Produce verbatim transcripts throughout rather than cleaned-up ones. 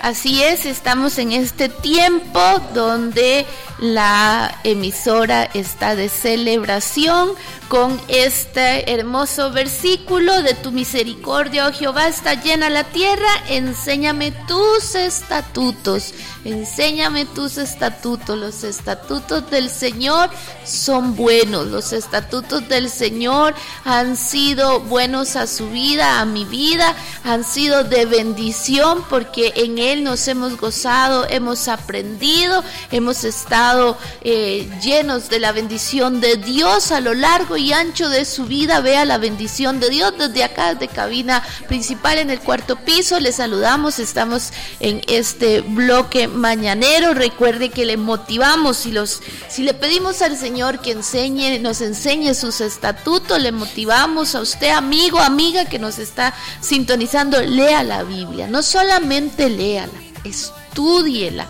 Así es, estamos en este tiempo donde la emisora está de celebración con este hermoso versículo: de tu misericordia, oh Jehová, está llena la tierra, enséñame tus estatutos, enséñame tus estatutos. Los estatutos del Señor son buenos, los estatutos del Señor han sido buenos a su vida, a mi vida, han sido de bendición, porque en Él nos hemos gozado, hemos aprendido, hemos estado eh, llenos de la bendición de Dios a lo largo y ancho de su vida. Vea la bendición de Dios desde acá, desde cabina principal en el cuarto piso. Les saludamos, estamos en este bloque mañanero. Recuerde que le motivamos, si, los, si le pedimos al Señor que enseñe, nos enseñe sus estatutos, le motivamos a usted, amigo, amiga que nos está sintonizando, lea la Biblia, no solamente léala, estúdiela,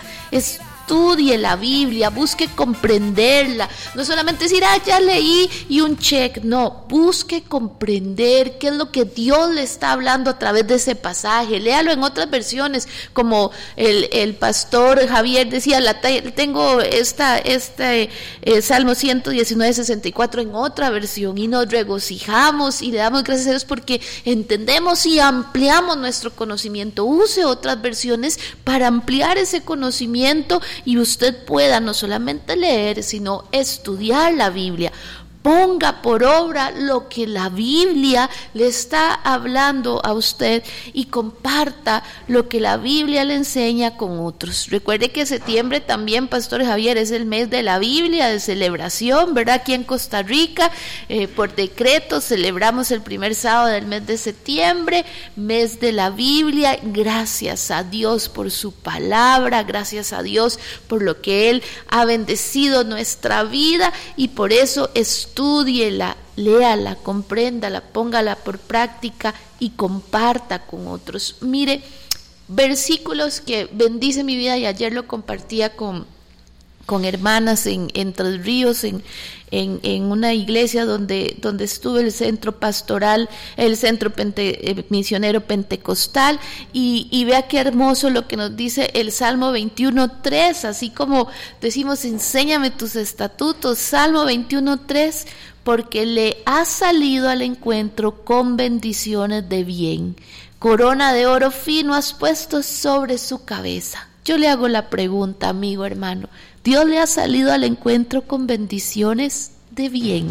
estudie la Biblia, busque comprenderla, no solamente decir, ah, ya leí y un check, no, busque comprender qué es lo que Dios le está hablando a través de ese pasaje. Léalo en otras versiones, como el, el pastor Javier decía, la tengo esta, este eh, Salmo ciento diecinueve, sesenta y cuatro en otra versión, y nos regocijamos y le damos gracias a Dios porque entendemos y ampliamos nuestro conocimiento. Use otras versiones para ampliar ese conocimiento y usted pueda no solamente leer, sino estudiar la Biblia. Ponga por obra lo que la Biblia le está hablando a usted y comparta lo que la Biblia le enseña con otros. Recuerde que septiembre también, Pastor Javier, es el mes de la Biblia, de celebración, ¿verdad? Aquí en Costa Rica, eh, por decreto, celebramos el primer sábado del mes de septiembre, mes de la Biblia. Gracias a Dios por su palabra, gracias a Dios por lo que Él ha bendecido nuestra vida, y por eso es estúdiela, léala, compréndala, póngala por práctica y comparta con otros. Mire, versículos que bendicen mi vida, y ayer lo compartía con, con hermanas en, en Tres Ríos, en, en, en una iglesia donde, donde estuvo el centro pastoral, el centro pente, eh, misionero pentecostal, y, y vea qué hermoso lo que nos dice el Salmo veintiuno tres, así como decimos, enséñame tus estatutos. Salmo veintiuno tres, porque le has salido al encuentro con bendiciones de bien, corona de oro fino has puesto sobre su cabeza. Yo le hago la pregunta, amigo, hermano, ¿Dios le ha salido al encuentro con bendiciones de bien?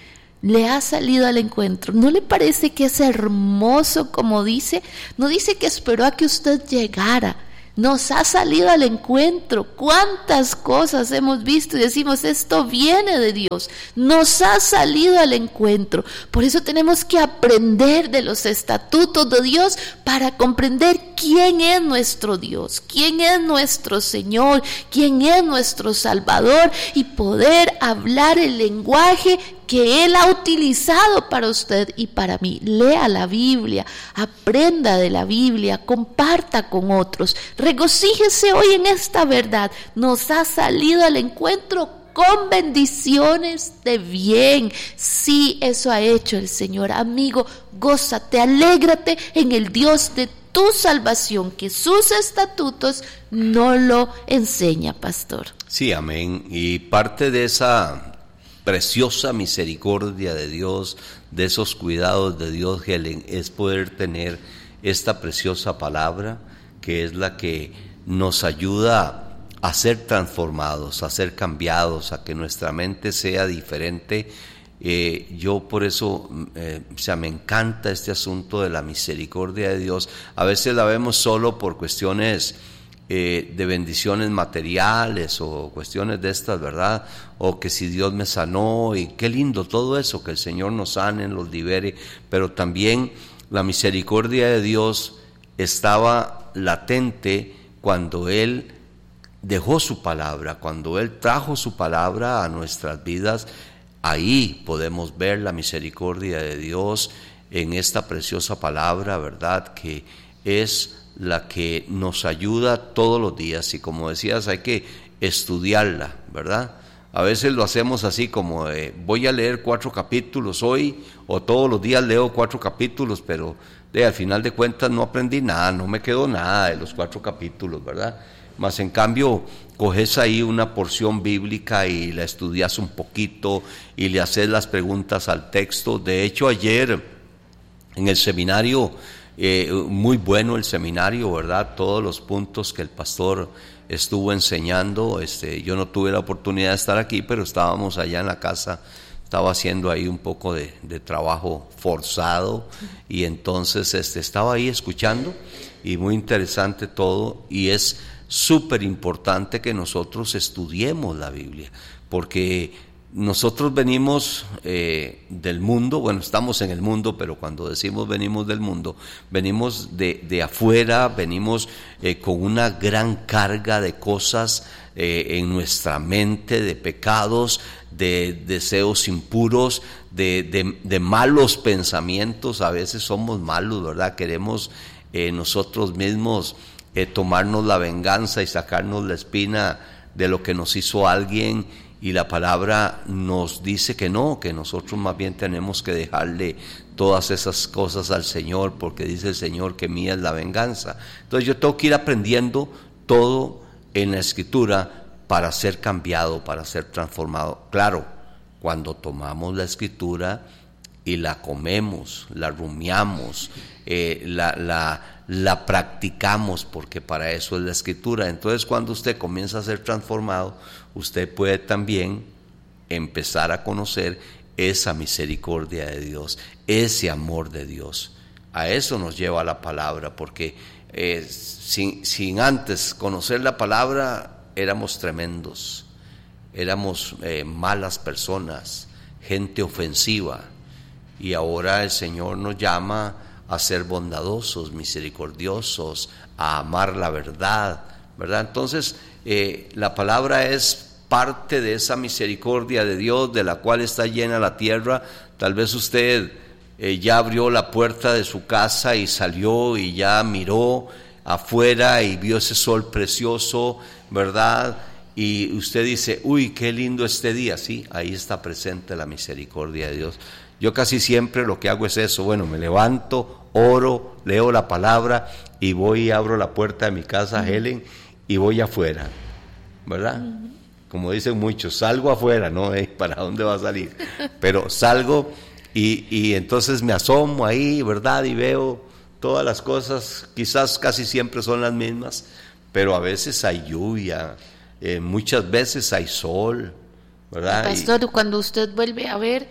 ¿Le ha salido al encuentro? ¿No le parece que es hermoso como dice? No dice que esperó a que usted llegara, nos ha salido al encuentro. ¿Cuántas cosas hemos visto y decimos, esto viene de Dios? Nos ha salido al encuentro. Por eso tenemos que aprender de los estatutos de Dios para comprender quién es nuestro Dios, quién es nuestro Señor, quién es nuestro Salvador, y poder hablar el lenguaje que Él ha utilizado para usted y para mí. Lea la Biblia, aprenda de la Biblia, comparta con otros, regocíjese hoy en esta verdad. Nos ha salido al encuentro con bendiciones de bien. Sí, eso ha hecho el Señor. Amigo, gózate, alégrate en el Dios de tu salvación, que sus estatutos no lo enseña, pastor. Sí, amén. Y parte de esa preciosa misericordia de Dios, de esos cuidados de Dios, Helen, es poder tener esta preciosa palabra, que es la que nos ayuda a ser transformados, a ser cambiados, a que nuestra mente sea diferente. Eh, yo por eso eh, o sea, me encanta este asunto de la misericordia de Dios. A veces la vemos solo por cuestiones Eh, de bendiciones materiales o cuestiones de estas, ¿verdad? O que si Dios me sanó, y qué lindo todo eso, que el Señor nos sane, los libere, pero también la misericordia de Dios estaba latente cuando Él dejó su palabra, cuando Él trajo su palabra a nuestras vidas. Ahí podemos ver la misericordia de Dios en esta preciosa palabra, ¿verdad? Que es la que nos ayuda todos los días, y como decías, hay que estudiarla, ¿verdad? A veces lo hacemos así como eh, voy a leer cuatro capítulos hoy, o todos los días leo cuatro capítulos, pero de, al final de cuentas no aprendí nada, no me quedó nada de los cuatro capítulos, ¿verdad? Mas en cambio, coges ahí una porción bíblica y la estudias un poquito y le haces las preguntas al texto. De hecho, ayer en el seminario, eh, muy bueno el seminario, ¿verdad? Todos los puntos que el pastor estuvo enseñando, este, yo no tuve la oportunidad de estar aquí, pero estábamos allá en la casa, estaba haciendo ahí un poco de, de trabajo forzado, y entonces este, estaba ahí escuchando, y muy interesante todo, y es súper importante que nosotros estudiemos la Biblia, porque nosotros venimos eh, del mundo, bueno, estamos en el mundo, pero cuando decimos venimos del mundo, venimos de, de afuera, venimos eh, con una gran carga de cosas eh, en nuestra mente, de pecados, de deseos impuros, de, de, de malos pensamientos. A veces somos malos, ¿verdad? Queremos eh, nosotros mismos eh, tomarnos la venganza y sacarnos la espina de lo que nos hizo alguien. Y la palabra nos dice que no, que nosotros más bien tenemos que dejarle todas esas cosas al Señor, porque dice el Señor que mía es la venganza. Entonces yo tengo que ir aprendiendo todo en la Escritura para ser cambiado, para ser transformado. Claro, cuando tomamos la Escritura y la comemos, la rumiamos, eh, la, la, la practicamos, porque para eso es la Escritura. Entonces cuando usted comienza a ser transformado, usted puede también empezar a conocer esa misericordia de Dios, ese amor de Dios. A eso nos lleva la palabra, porque eh, sin, sin antes conocer la palabra éramos tremendos, éramos eh, malas personas, gente ofensiva, y ahora el Señor nos llama a ser bondadosos, misericordiosos, a amar la verdad, ¿verdad? Entonces, eh, la palabra es parte de esa misericordia de Dios de la cual está llena la tierra. Tal vez usted eh, ya abrió la puerta de su casa y salió y ya miró afuera y vio ese sol precioso, ¿verdad? Y usted dice, uy, qué lindo este día. Sí, ahí está presente la misericordia de Dios. Yo casi siempre lo que hago es eso, bueno, me levanto, oro, leo la palabra y voy y abro la puerta de mi casa, Helen, y voy afuera, ¿verdad? Uh-huh. Como dicen muchos, salgo afuera, ¿no? ¿Eh? ¿Para dónde va a salir? Pero salgo y, y entonces me asomo ahí, ¿verdad? Y veo todas las cosas, quizás casi siempre son las mismas, pero a veces hay lluvia, eh, muchas veces hay sol, ¿verdad? Pastor, y cuando usted vuelve a ver,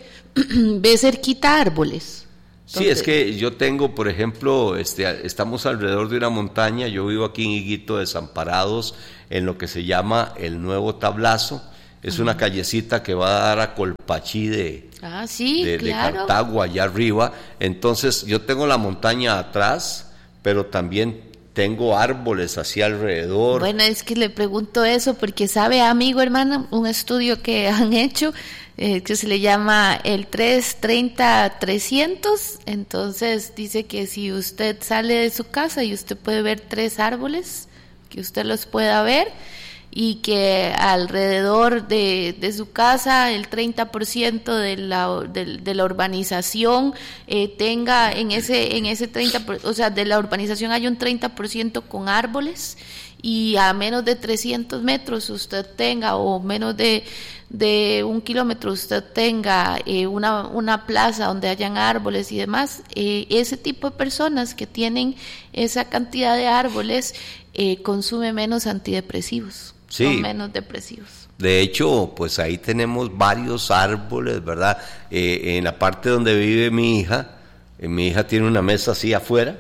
ve cerquita árboles. Sí, es que yo tengo, por ejemplo, este, estamos alrededor de una montaña, yo vivo aquí en Higuito, Desamparados, en lo que se llama el Nuevo Tablazo, es uh-huh. una callecita que va a dar a Colpachí de, ah, sí, de, claro. de Cartago, allá arriba. Entonces yo tengo la montaña atrás, pero también tengo árboles hacia alrededor. Bueno, es que le pregunto eso porque sabe, amigo, hermano, un estudio que han hecho eh, que se le llama el tres treinta trescientos. Entonces dice que si usted sale de su casa y usted puede ver tres árboles, que usted los pueda ver, y que alrededor de, de su casa el treinta por ciento de la, de, de la urbanización eh, tenga en ese, en ese treinta por ciento, o sea, de la urbanización hay un treinta por ciento con árboles, y a menos de trescientos metros usted tenga, o menos de, de un kilómetro usted tenga eh, una, una plaza donde hayan árboles y demás, eh, ese tipo de personas que tienen esa cantidad de árboles eh, consume menos antidepresivos. Sí. Son menos depresivos. De hecho, pues ahí tenemos varios árboles, ¿verdad? Eh, en la parte donde vive mi hija, eh, mi hija tiene una mesa así afuera,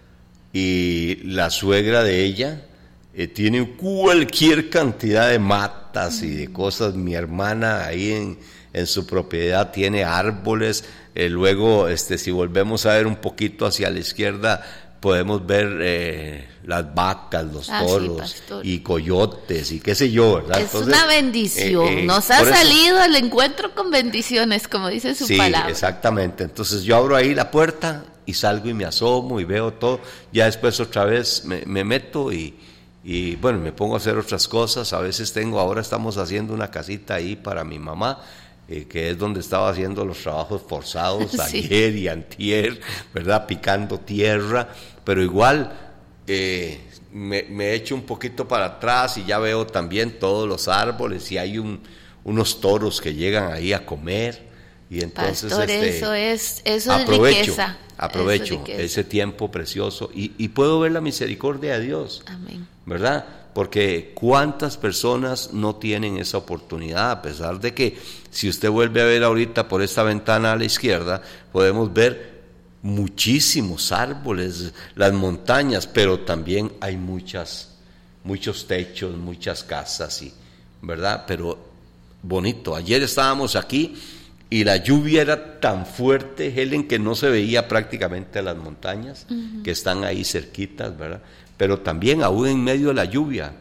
y la suegra de ella eh, tiene cualquier cantidad de matas y de cosas. Mi hermana ahí en, en su propiedad tiene árboles. Eh, luego, este, si volvemos a ver un poquito hacia la izquierda, podemos ver eh, las vacas, los ah, toros sí, y coyotes y qué sé yo, ¿verdad? Es Entonces, una bendición, eh, eh, nos ha salido eso, al encuentro con bendiciones, como dice su sí, palabra. Sí, exactamente. Entonces yo abro ahí la puerta y salgo y me asomo y veo todo. Ya después otra vez me, me meto y, y bueno, me pongo a hacer otras cosas. A veces tengo, ahora estamos haciendo una casita ahí para mi mamá. eh, que es donde estaba haciendo los trabajos forzados sí. ayer y antier, ¿verdad? Picando tierra, pero igual eh, me, me echo un poquito para atrás y ya veo también todos los árboles y hay un, unos toros que llegan ahí a comer. Y entonces, Pastor, este, eso es, eso aprovecho, es riqueza. Aprovecho eso es riqueza. ese tiempo precioso y, y puedo ver la misericordia de Dios. Amén. ¿Verdad? Porque cuántas personas no tienen esa oportunidad, a pesar de que si usted vuelve a ver ahorita por esta ventana a la izquierda, podemos ver muchísimos árboles, las montañas, pero también hay muchas, muchos techos, muchas casas, y, ¿verdad? Pero bonito. Ayer estábamos aquí y la lluvia era tan fuerte, Helen, que no se veía prácticamente las montañas, uh-huh, que están ahí cerquitas, ¿verdad? Pero también aún en medio de la lluvia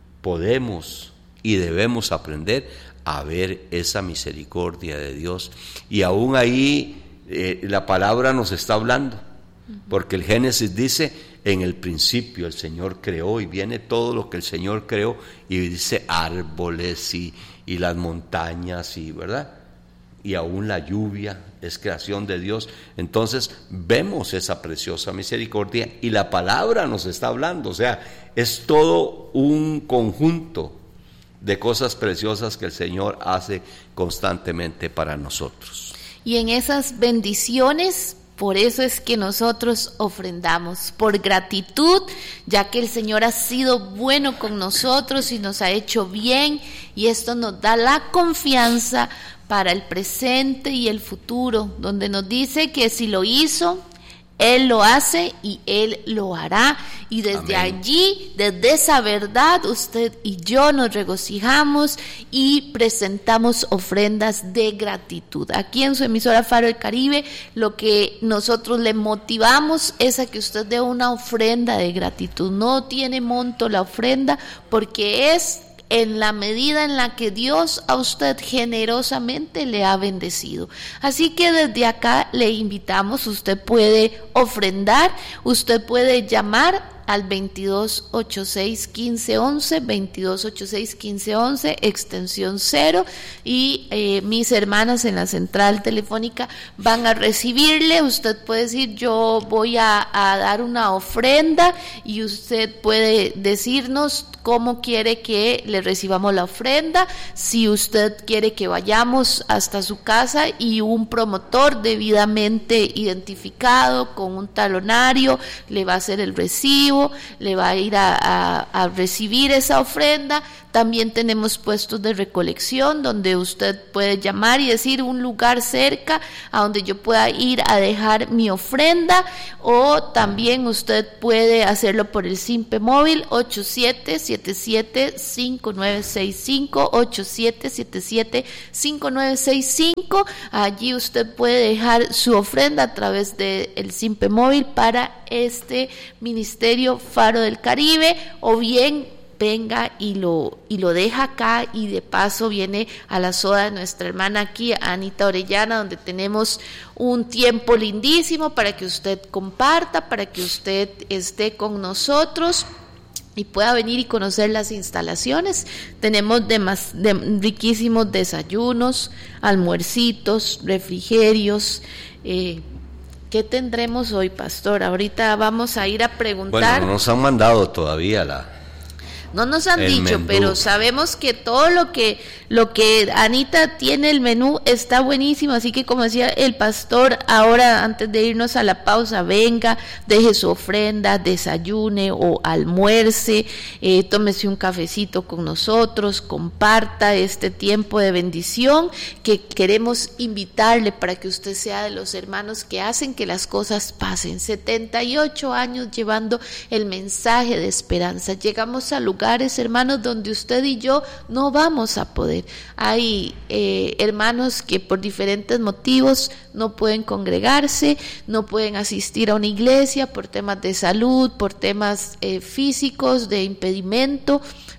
podemos y debemos aprender a ver esa misericordia de Dios. Y aún ahí eh, la palabra nos está hablando, uh-huh, porque el Génesis dice, en el principio el Señor creó, y viene todo lo que el Señor creó, y dice árboles y, y las montañas, y ¿verdad? Y aún la lluvia es creación de Dios. Entonces vemos esa preciosa misericordia y la palabra nos está hablando, o sea, es todo un conjunto de cosas preciosas que el Señor hace constantemente para nosotros. Y en esas bendiciones, por eso es que nosotros ofrendamos, por gratitud, ya que el Señor ha sido bueno con nosotros y nos ha hecho bien, y esto nos da la confianza para el presente y el futuro, donde nos dice que si lo hizo, Él lo hace y Él lo hará. Y desde Amén. Allí, desde esa verdad, usted y yo nos regocijamos y presentamos ofrendas de gratitud. Aquí en su emisora Faro del Caribe, lo que nosotros le motivamos es a que usted dé una ofrenda de gratitud. No tiene monto la ofrenda, porque es en la medida en la que Dios a usted generosamente le ha bendecido. Así que desde acá le invitamos, usted puede ofrendar, usted puede llamar al veintidós ochenta y seis quince once, veintidós ochenta y seis quince once, extensión cero, y eh, mis hermanas en la central telefónica van a recibirle. Usted puede decir, yo voy a, a dar una ofrenda, y usted puede decirnos cómo quiere que le recibamos la ofrenda, si usted quiere que vayamos hasta su casa y un promotor debidamente identificado con un talonario le va a hacer el recibo, le va a ir a, a, a recibir esa ofrenda. También tenemos puestos de recolección donde usted puede llamar y decir un lugar cerca a donde yo pueda ir a dejar mi ofrenda, o también usted puede hacerlo por el Simpe Móvil ocho siete siete siete cinco nueve seis cinco, ocho siete siete siete cinco nueve seis cinco. Allí usted puede dejar su ofrenda a través del Simpe Móvil para este ministerio Faro del Caribe, o bien venga y lo y lo deja acá, y de paso viene a la soda de nuestra hermana aquí, Anita Orellana, donde tenemos un tiempo lindísimo para que usted comparta, para que usted esté con nosotros y pueda venir y conocer las instalaciones. Tenemos demas, de, riquísimos desayunos, almuercitos, refrigerios. eh, ¿Qué tendremos hoy, pastor? Ahorita vamos a ir a preguntar. Bueno, no nos han mandado todavía la... No nos han el dicho, menú. Pero sabemos que todo lo que lo que Anita tiene, el menú está buenísimo, así que como decía el pastor, ahora antes de irnos a la pausa, venga, deje su ofrenda, desayune o almuerce, eh, tómese un cafecito con nosotros, comparta este tiempo de bendición que queremos invitarle para que usted sea de los hermanos que hacen que las cosas pasen. setenta y ocho años llevando el mensaje de esperanza. Llegamos a lugares, hermanos, donde usted y yo no vamos a poder. Hay eh, hermanos que por diferentes motivos no pueden congregarse, no pueden asistir a una iglesia por temas de salud, por temas eh, físicos, de impedimento,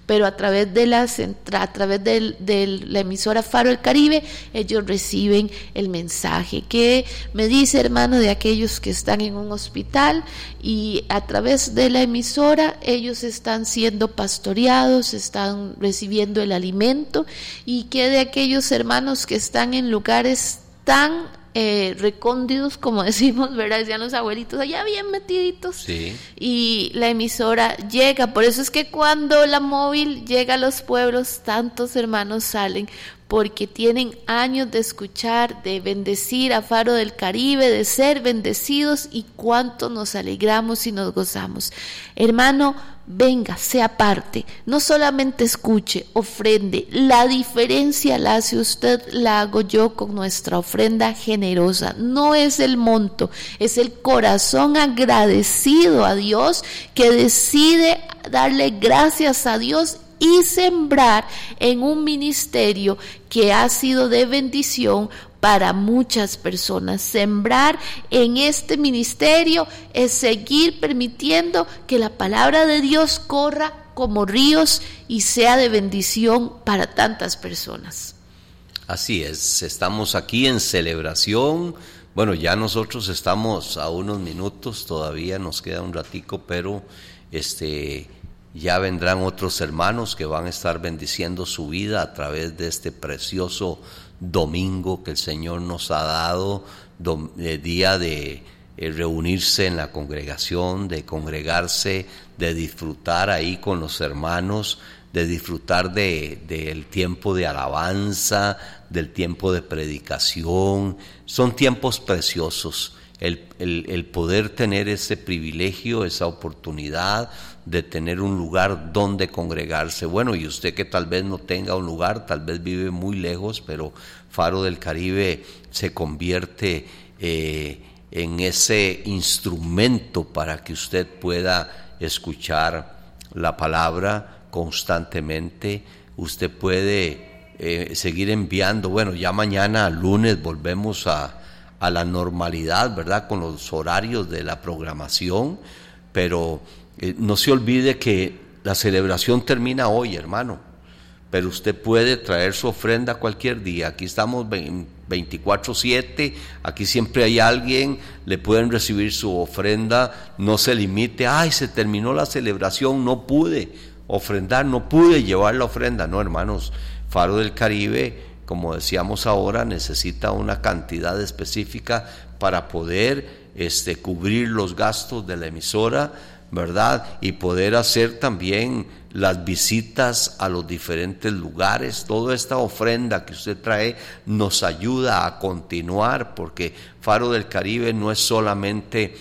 pero a través de la, a través de, de la emisora Faro del Caribe, ellos reciben el mensaje. ¿Qué me dice, hermano, de aquellos que están en un hospital y a través de la emisora ellos están siendo pastoreados, están recibiendo el alimento? Y qué de aquellos hermanos que están en lugares tan eh, recónditos, como decimos, ¿verdad? Decían los abuelitos, allá bien metiditos. Sí. Y la emisora llega. Por eso es que cuando la móvil llega a los pueblos, tantos hermanos salen, porque tienen años de escuchar, de bendecir a Faro del Caribe, de ser bendecidos, y cuánto nos alegramos y nos gozamos. Hermano, venga, sea parte, no solamente escuche, ofrende. La diferencia la hace usted, la hago yo con nuestra ofrenda generosa. No es el monto, es el corazón agradecido a Dios que decide darle gracias a Dios y sembrar en un ministerio que ha sido de bendición para muchas personas. Sembrar en este ministerio es seguir permitiendo que la palabra de Dios corra como ríos y sea de bendición para tantas personas. Así es, estamos aquí en celebración. Bueno, ya nosotros estamos a unos minutos, todavía nos queda un ratico, pero este... ya vendrán otros hermanos que van a estar bendiciendo su vida a través de este precioso domingo que el Señor nos ha dado, dom, eh, día de eh, reunirse en la congregación, de congregarse, de disfrutar ahí con los hermanos, de disfrutar de, del tiempo de alabanza, del tiempo de predicación. Son tiempos preciosos. El, el, el poder tener ese privilegio, esa oportunidad de tener un lugar donde congregarse. Bueno, y usted que tal vez no tenga un lugar, tal vez vive muy lejos, pero Faro del Caribe se convierte eh, en ese instrumento para que usted pueda escuchar la palabra constantemente. Usted puede eh, seguir enviando. Bueno, ya mañana, lunes, volvemos a a la normalidad, ¿verdad?, con los horarios de la programación, pero eh, no se olvide que la celebración termina hoy, hermano, pero usted puede traer su ofrenda cualquier día. Aquí estamos veinticuatro siete, aquí siempre hay alguien, le pueden recibir su ofrenda. No se limite, ay, se terminó la celebración, no pude ofrendar, no pude llevar la ofrenda. No, hermanos, Faro del Caribe, como decíamos ahora, necesita una cantidad específica para poder este, cubrir los gastos de la emisora, ¿verdad? Y poder hacer también las visitas a los diferentes lugares. Toda esta ofrenda que usted trae nos ayuda a continuar, porque Faro del Caribe no es solamente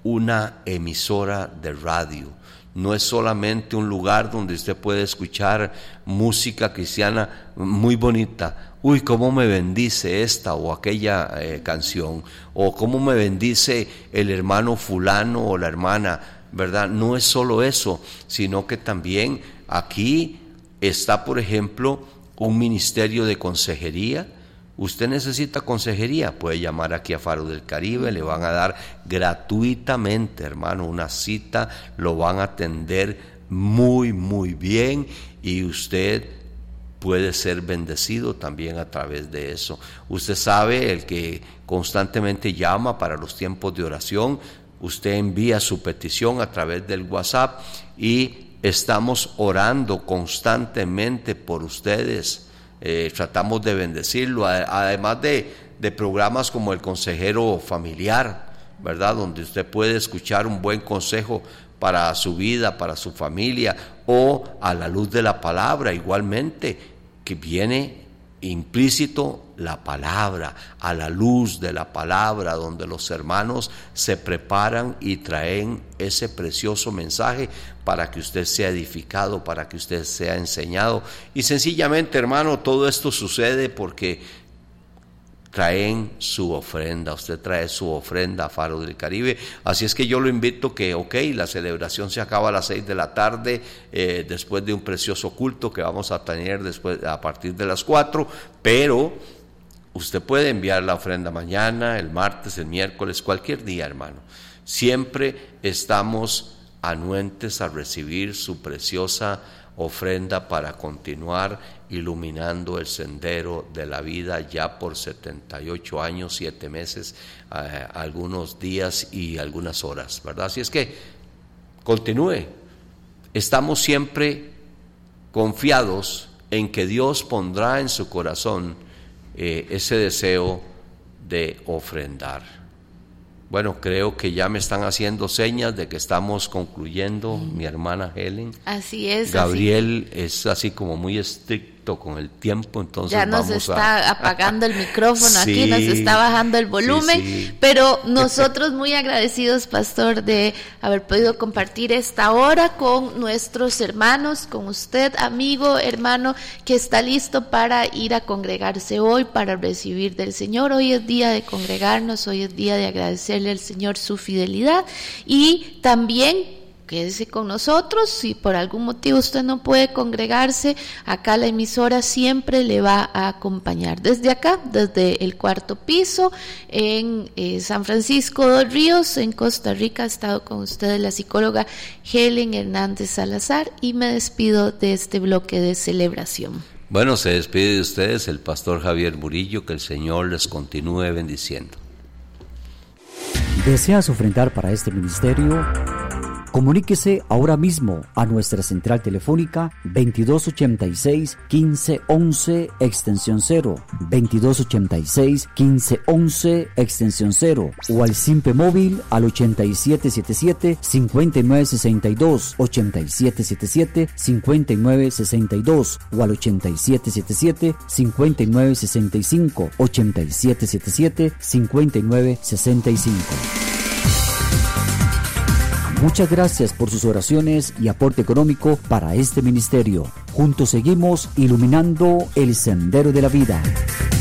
una emisora de radio, no es solamente un lugar donde usted puede escuchar música cristiana muy bonita. Uy, cómo me bendice esta o aquella eh, canción, o cómo me bendice el hermano fulano o la hermana, ¿verdad? No es solo eso, sino que también aquí está, por ejemplo, un ministerio de consejería. Usted necesita consejería, puede llamar aquí a Faro del Caribe, le van a dar gratuitamente, hermano, una cita, lo van a atender muy, muy bien, y usted puede ser bendecido también a través de eso. Usted sabe, el que constantemente llama para los tiempos de oración, usted envía su petición a través del WhatsApp y estamos orando constantemente por ustedes. Eh, tratamos de bendecirlo, además de, de programas como el consejero familiar, ¿verdad?, donde usted puede escuchar un buen consejo para su vida, para su familia, o a la luz de la palabra, igualmente, que viene implícito la palabra, a la luz de la palabra, donde los hermanos se preparan y traen ese precioso mensaje para que usted sea edificado, para que usted sea enseñado. Y sencillamente, hermano, todo esto sucede porque traen su ofrenda, usted trae su ofrenda a Faro del Caribe. Así es que yo lo invito que, ok, la celebración se acaba a las seis de la tarde, eh, después de un precioso culto que vamos a tener después a partir de las cuatro, pero usted puede enviar la ofrenda mañana, el martes, el miércoles, cualquier día, hermano. Siempre estamos anuentes a recibir su preciosa ofrenda para continuar iluminando el sendero de la vida ya por setenta y ocho años, siete meses, eh, algunos días y algunas horas, ¿verdad? Así es que continúe. Estamos siempre confiados en que Dios pondrá en su corazón eh, ese deseo de ofrendar. Bueno, creo que ya me están haciendo señas de que estamos concluyendo, mm. mi hermana Helen. Así es. Gabriel así. es así como muy estricto con el tiempo, entonces ya nos vamos está a... apagando el micrófono sí, aquí, nos está bajando el volumen, sí, sí. Pero nosotros muy agradecidos, pastor, de haber podido compartir esta hora con nuestros hermanos, con usted, amigo, hermano, que está listo para ir a congregarse hoy, para recibir del Señor. Hoy es día de congregarnos, hoy es día de agradecerle al Señor su fidelidad, y también quédese con nosotros. Si por algún motivo usted no puede congregarse, acá la emisora siempre le va a acompañar. Desde acá, desde el cuarto piso, en eh, San Francisco de los Ríos, en Costa Rica, ha estado con ustedes la psicóloga Helen Hernández Salazar, y me despido de este bloque de celebración. Bueno, se despide de ustedes el pastor Javier Murillo, que el Señor les continúe bendiciendo. ¿Deseas ofrendar para este ministerio? Comuníquese ahora mismo a nuestra central telefónica veintidós ochenta y seis, quince once, extensión cero, veintidós ochenta y seis, quince once, extensión cero, o al simple móvil al ochenta y siete setenta y siete, cincuenta y nueve sesenta y dos, ochenta y siete setenta y siete, cincuenta y nueve sesenta y dos, o al ochenta y siete setenta y siete, cincuenta y nueve sesenta y cinco, ochenta y siete setenta y siete, cincuenta y nueve sesenta y cinco. Muchas gracias por sus oraciones y aporte económico para este ministerio. Juntos seguimos iluminando el sendero de la vida.